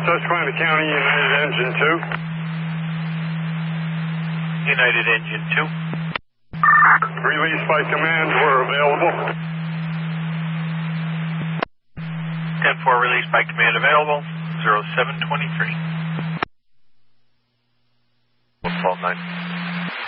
Susquehanna County, United Engine 2. United Engine 2. Release by command were available. 10-4 release by command available. 0723. 112.9.